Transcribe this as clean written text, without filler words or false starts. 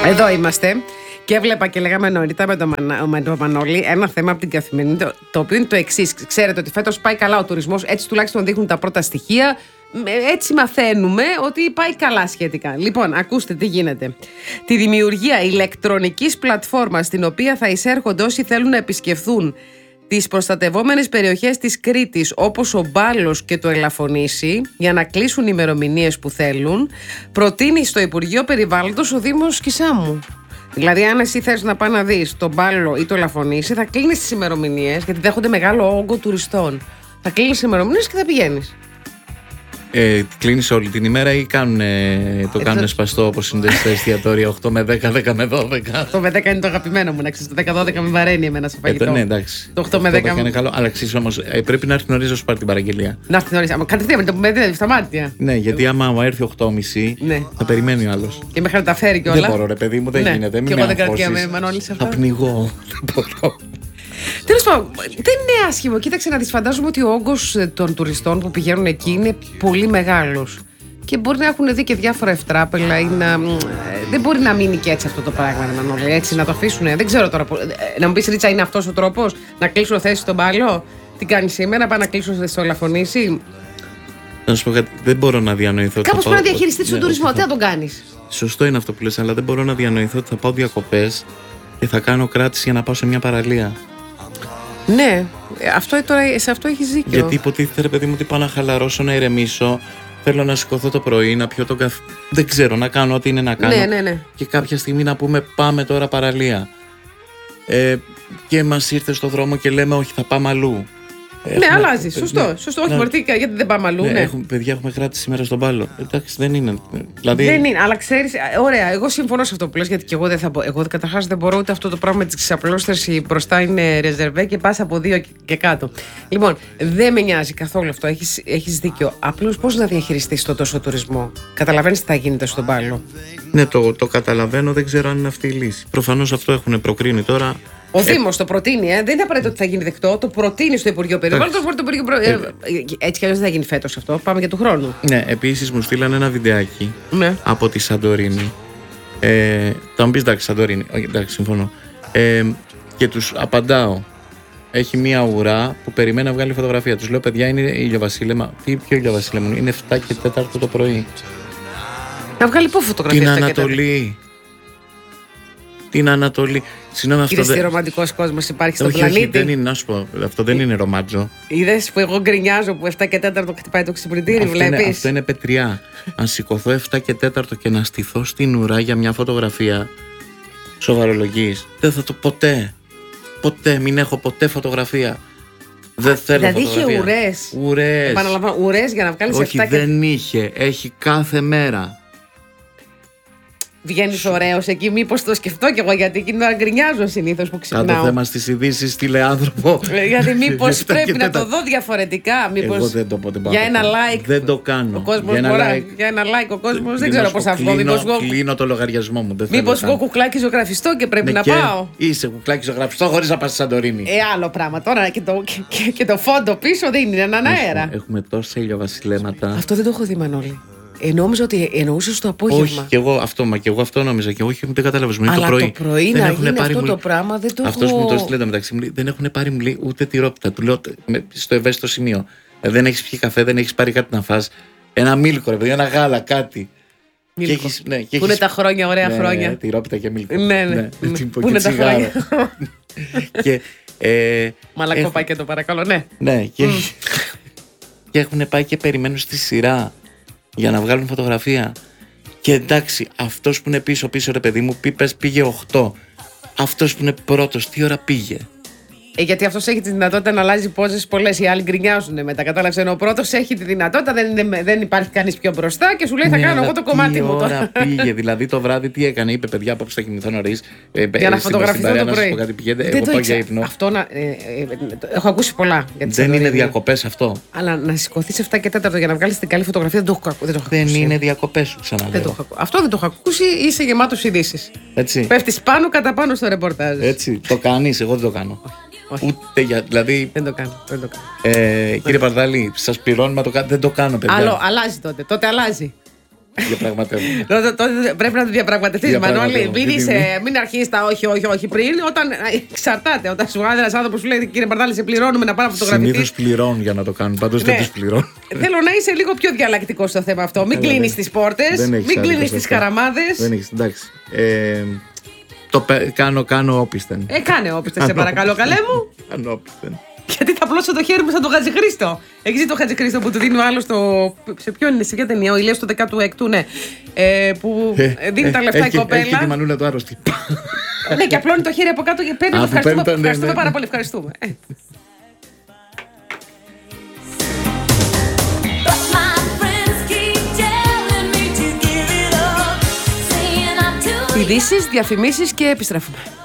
Εδώ είμαστε. Και έβλεπα και λέγαμε νωρίτερα με τον Μανώλη ένα θέμα από την Καθημερινή, το οποίο είναι το εξής. Ξέρετε ότι φέτος πάει καλά ο τουρισμός, έτσι τουλάχιστον δείχνουν τα πρώτα στοιχεία. Έτσι μαθαίνουμε ότι πάει καλά σχετικά. Λοιπόν, ακούστε τι γίνεται. Τη δημιουργία ηλεκτρονικής πλατφόρμας στην οποία θα εισέρχονται όσοι θέλουν να επισκεφθούν τις προστατευόμενες περιοχές της Κρήτης, όπως ο Μπάλος και το Ελαφωνήσι, για να κλείσουν ημερομηνίες που θέλουν, προτείνει στο Υπουργείο Περιβάλλοντος ο Δήμος Κισάμου. Δηλαδή, αν εσύ θες να πάει να δεις τον Μπάλο ή το Ελαφωνήσι, θα κλείνεις τις ημερομηνίες, γιατί δέχονται μεγάλο όγκο τουριστών. Θα κλείνεις τις ημερομηνίες και θα πηγαίνεις. Κλείνεις όλη την ημέρα ή το κάνουν σπαστό όπως είναι στα εστιατόρια 8 με 10, 10 με 12. 8 με 10 είναι το αγαπημένο μου, να ξέρεις. Το 10-12 με βαραίνει εμένα στο φαγητό. Ναι, εντάξει. Το 8 με 10 είναι καλό. Αλλά ξέρεις όμως, πρέπει να έρθει νωρίς να σου πάρει την παραγγελία. Να έρθει νωρίς. Κατευθείαν με το στα μάτια. Ναι, γιατί άμα έρθει 8.30, ναι, θα περιμένει ο άλλος. Και μέχρι να τα φέρει κιόλας. Δεν μπορώ, ρε παιδί μου, δεν γίνεται. Και εγώ δεν κρατιάμαι, Μανώλη, σε αυτά. Θα πνιγώ. Δεν μπορώ. Τέλος πάντων, δεν είναι άσχημο. Κοίταξε να δεις, φαντάζομαι ότι ο όγκος των τουριστών που πηγαίνουν εκεί είναι πολύ μεγάλος. Και μπορεί να έχουν δει και διάφορα ευτράπελα ή να. Δεν μπορεί να μείνει και έτσι αυτό το πράγμα, Μανώλη. Έτσι να το αφήσουν. Δεν ξέρω τώρα. Να μου πεις, Ρίτσα, είναι αυτός ο τρόπος να κλείσουν θέση στον Μπάλο? Τι κάνει σήμερα, πάνε να κλείσουν στο Ελαφωνήσι? Να σου πω κάτι, δεν μπορώ να διανοηθώ. Κάπως πρέπει να διαχειριστείς τον τουρισμό. Τι να τον κάνεις? Σωστό είναι αυτό που λες, αλλά δεν μπορώ να διανοηθώ ότι θα πάω διακοπές και θα κάνω κράτηση για να πάω σε μια παραλία. Ναι, σε αυτό έχεις δίκιο. Γιατί υποτίθεται, ρε παιδί μου, ότι πάω να χαλαρώσω, να ηρεμήσω. Θέλω να σηκωθώ το πρωί, να πιω τον καφέ. Δεν ξέρω, να κάνω ό,τι είναι να κάνω. Ναι. Και κάποια στιγμή να πούμε πάμε τώρα παραλία. Και μας ήρθε στο δρόμο και λέμε όχι, θα πάμε αλλού. Ναι, αλλάζει. Σωστό. Όχι, μορτήκα, γιατί δεν πάμε αλλού. Ναι. Παιδιά, έχουμε κράτηση σήμερα στον Μπάλο. Εντάξει, δεν είναι. Δηλαδή... Δεν είναι, αλλά ξέρεις, ωραία, εγώ συμφωνώ σε αυτό που λες, γιατί και εγώ δεν θα μπορώ. Εγώ καταρχάς δεν μπορώ, ούτε αυτό το πράγμα της ξαπλώστρες μπροστά είναι ρεζερβέ και πας από 2 και κάτω. Λοιπόν, δεν με νοιάζει καθόλου αυτό. Έχεις δίκιο. Απλώς πώς να διαχειριστείς τον τόσο τουρισμό? Καταλαβαίνεις τι θα γίνεται στον Μπάλο? Ναι, το καταλαβαίνω, δεν ξέρω αν είναι αυτή η λύση. Προφανώς αυτό έχουν προκρίνει τώρα. Ο Δήμος το προτείνει, δεν είναι απαραίτητο ότι θα γίνει δεκτό. Το προτείνει στο Υπουργείο Περιβάλλοντος. Έτσι κι αλλιώς δεν θα γίνει φέτος αυτό. Πάμε για του χρόνου. Ναι, επίσης μου στείλανε ένα βιντεάκι από τη Σαντορίνη. Θα μου πεις, εντάξει, Σαντορίνη. Εντάξει, συμφωνώ. Και τους απαντάω. Έχει μια ουρά που περιμένει να βγάλει φωτογραφία. Τους λέω, παιδιά, είναι ηλιοβασίλεμα. Ποιο ηλιοβασίλεμα? Είναι 7 και 4 το πρωί. Να βγάλει πού φωτογραφία? Την Ανατολή. Την Ανατολή. Συγγνώμη, αυτό δεν. Τι ρομαντικός κόσμος υπάρχει στον πλανήτη. Όχι, δεν είναι, να σου πω. Αυτό δεν είναι ρομάντζο. Είδες που εγώ γκρινιάζω που 7 και 4 χτυπάει το ξυπνητήρι, βλέπεις? Αυτό είναι πετριά. Αν σηκωθώ 7 και 4 και να στηθώ στην ουρά για μια φωτογραφία, σοβαρολογείς? Δεν θα το ποτέ. Ποτέ, μην έχω ποτέ φωτογραφία. Δεν θέλω δηλαδή φωτογραφία. Δηλαδή είχε ουρές. Επαναλαμβάνω, ουρές για να βγάλεις 7 και... Όχι, δεν είχε. Έχει κάθε μέρα. Βγαίνεις ωραίος εκεί, μήπως το σκεφτώ κι εγώ, γιατί εκείνη να γκρινιάζω συνήθως που ξυπνάω. Κάθε θέμα στις ειδήσεις τηλεάνθρωπο. Γιατί μήπως πρέπει να το δω διαφορετικά. Μήπως εγώ δεν το πω, για ένα like. Δεν το κάνω. Ο κόσμος για ένα like ο κόσμος δεν ξέρω πώς θα βγω. Κλείνω το λογαριασμό μου. Μήπως εγώ κουκλάκι ζωγραφιστό και πρέπει να πάω. Είσαι κουκλάκι ζωγραφιστό χωρίς να πας στη Σαντορίνη. Άλλο πράγμα τώρα και το φόντο πίσω δεν είναι έναν αέρα. Έχουμε τόσα ηλιοβασιλέματα. Αυτό δεν το έχω δει, Μανώλη. Νόμιζα ότι εννοούσες το απόγευμα. Όχι, και εγώ αυτό νόμιζα. Και όχι, δεν καταλαβαίνω. Αλλά το πρωί να γίνει αυτό το πράγμα δεν το έχω. Αυτός μου το στείλε μεταξύ μου. Δεν έχουν πάρει ούτε τυρόπιτα. Του λέω στο ευαίσθητο σημείο. Δεν έχεις πιει καφέ, δεν έχεις πάρει κάτι να φας. Ένα μίλκο, ρε παιδί, ένα γάλα, κάτι. Μίλκο. Πού είναι τα χρόνια, ωραία χρόνια. Τυρόπιτα και μίλκο. Ναι. Πού είναι τα χρόνια. Μαλακόπακια το παρακαλώ, ναι. Ναι, και έχουν πάει και περιμένουν στη σειρά για να βγάλουν φωτογραφία. Και εντάξει, αυτός που είναι πίσω ρε παιδί μου, πήγε 8. Αυτός που είναι πρώτος, τι ώρα πήγε? Γιατί αυτός έχει τη δυνατότητα να αλλάζει πόζες πολλές. Οι άλλοι γκρινιάζουν μετά. Κατάλαβες? Ενώ ο πρώτος έχει τη δυνατότητα, δεν υπάρχει κανείς πιο μπροστά και σου λέει θα κάνω εγώ το κομμάτι μου τώρα. Τι ώρα πήγε, δηλαδή το βράδυ τι έκανε? Είπε, παιδιά, απόψε θα κοιμηθώ νωρίς. Για να φωτογραφηθώ το πρωί. Εγώ πάω για ύπνο. Αυτό έχω ακούσει πολλά. Δεν είναι διακοπές αυτό. Αλλά να σηκωθείς 7 και 4 για να βγάλεις την καλή φωτογραφία δεν το έχω ακούσει. Δεν είναι διακοπές, σου ξαναλέω. Αυτό δεν το έχω ακούσει, είσαι γεμάτος ειδήσεις. Πέφτεις κατά πάνω στο ρεπορτάζ. Έτσι, το κάνεις, εγώ δεν το κάνω. Ούτε δηλαδή. Δεν το κάνω. Κύριε Παρδάλη, σας πληρώνουμε να το κάνετε. Δεν το κάνω, παιδιά. Αλλάζει τότε. Τότε αλλάζει. Τότε πρέπει να το διαπραγματευτείς, Μανώλη. Μην αρχίσεις τα όχι πριν, όταν εξαρτάται. Όταν σου άντρας άνθρωπος σου λέει, κύριε Μπαρδάλη, σε πληρώνουμε να πάρω φωτογραφική. Συνήθως πληρώνουν για να το κάνουν, πάντως δεν τους πληρώνουν. Θέλω να είσαι λίγο πιο διαλλακτικός στο θέμα αυτό. Μην κλείνεις τις πόρτες, μην κλείνεις τις καραμάδες. Δεν έχεις, εντάξει. Κάνω όπισθεν. Κάνε όπισθεν, σε παρακαλώ, καλέ μου. Κάνω όπισθεν. Γιατί θα πλώσω το χέρι μου σαν τον Χατζηχρήστο. Έχεις δει τον Χατζηχρήστο που του δίνει ο άλλος σε ποιον είναι, σε ποια ταινία, ο Ηλίας του 16ου, ναι. Που δίνει τα λεφτά η κοπέλα. Έχει τη μανούλα του άρρωστη. Ναι, και απλώνει το χέρι από κάτω και παίρνει το ευχαριστούμε πάρα πολύ. Ευχαριστούμε. Ειδήσεις, διαφημίσεις και επιστρέφουμε.